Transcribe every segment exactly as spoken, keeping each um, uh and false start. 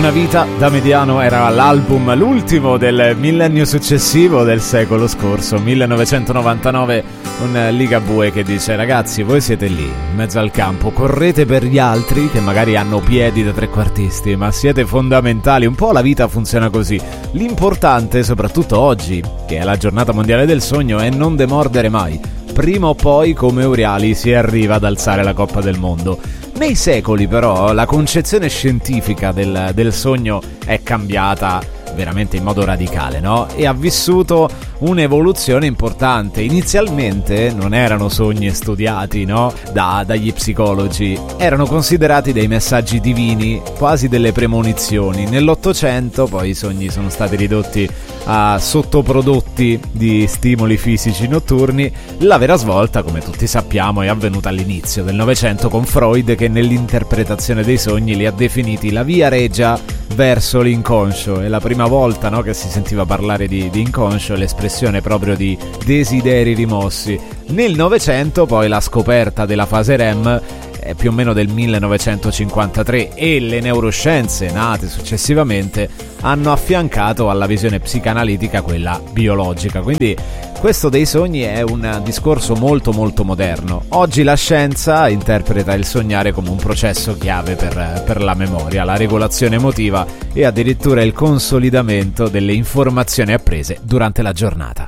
Una vita da mediano era l'album, l'ultimo del millennio successivo del secolo scorso, millenovecentonovantanove, un Ligabue che dice: ragazzi, voi siete lì, in mezzo al campo, correte per gli altri che magari hanno piedi da trequartisti, ma siete fondamentali, un po' la vita funziona così. L'importante, soprattutto oggi, che è la giornata mondiale del sogno, è non demordere mai. Prima o poi, come Euriali, si arriva ad alzare la Coppa del Mondo. Nei secoli però la concezione scientifica del, del sogno è cambiata veramente in modo radicale, no? E ha vissuto un'evoluzione importante. Inizialmente non erano sogni studiati, no? Da, dagli psicologi, erano considerati dei messaggi divini, quasi delle premonizioni. Nell'Ottocento poi i sogni sono stati ridotti a sottoprodotti di stimoli fisici notturni. La vera svolta, come tutti sappiamo, è avvenuta all'inizio del Novecento con Freud, che nell'interpretazione dei sogni li ha definiti la via regia verso l'inconscio. È la prima volta, no, che si sentiva parlare di, di inconscio, l'espressione proprio di desideri rimossi. Nel Novecento poi la scoperta della fase R E M è più o meno del millenovecentocinquantatré, e le neuroscienze nate successivamente hanno affiancato alla visione psicanalitica quella biologica. Quindi questo dei sogni è un discorso molto molto moderno. Oggi la scienza interpreta il sognare come un processo chiave per, per la memoria, la regolazione emotiva e addirittura il consolidamento delle informazioni apprese durante la giornata.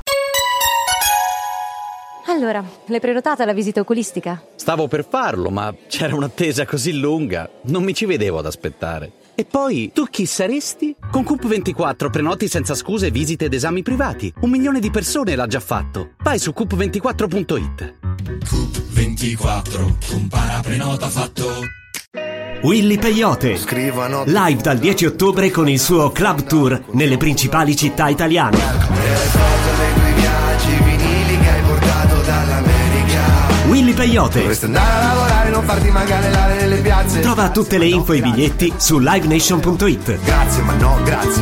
Allora, l'hai prenotata la visita oculistica? Stavo per farlo, ma c'era un'attesa così lunga, non mi ci vedevo ad aspettare. E poi, tu chi saresti? Con Coop ventiquattro prenoti senza scuse visite ed esami privati. Un milione di persone l'ha già fatto. Vai su coop ventiquattro punto it. Coop ventiquattro, compara prenota fatto. Willy Peyote, Scrivano live dal dieci ottobre con il suo club tour nelle principali città italiane. Willy Peyote. Dovresti andare a lavorare, non farti magare l'area nelle piazze. Trova tutte le info e i biglietti su live nation punto it. Grazie, ma no, grazie.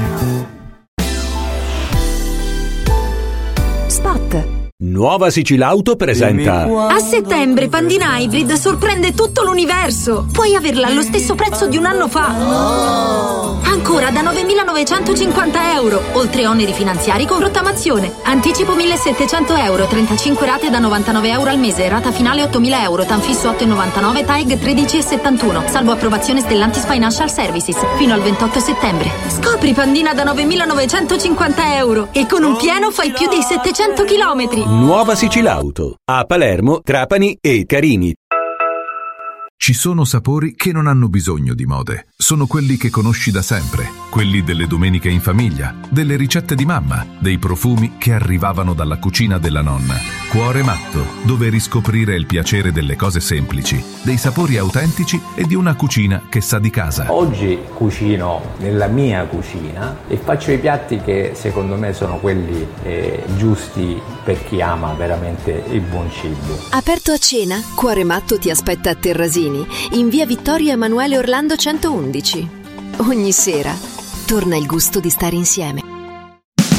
Spot. Nuova Sicilauto presenta. A settembre Pandina Hybrid sorprende tutto l'universo. Puoi averla allo stesso prezzo di un anno fa. Ancora da novemilanovecentocinquanta euro, oltre oneri finanziari con rottamazione. Anticipo millesettecento euro, trentacinque rate da novantanove euro al mese, rata finale ottomila euro, tanfisso otto virgola novantanove, T A E G tredici virgola settantuno, salvo approvazione Stellantis Financial Services, fino al ventotto settembre. Scopri Pandina da novemilanovecentocinquanta euro e con un pieno fai più di settecento chilometri. Nuova Sicilauto a Palermo, Trapani e Carini. Ci sono sapori che non hanno bisogno di mode. Sono quelli che conosci da sempre, quelli delle domeniche in famiglia, delle ricette di mamma, dei profumi che arrivavano dalla cucina della nonna. Cuore Matto, dove riscoprire il piacere delle cose semplici, dei sapori autentici e di una cucina che sa di casa. Oggi cucino nella mia cucina e faccio i piatti che secondo me sono quelli eh, giusti per chi ama veramente il buon cibo. Aperto a cena, Cuore Matto ti aspetta a Terrasini, in via Vittorio Emanuele Orlando centoundici. Ogni sera torna il gusto di stare insieme.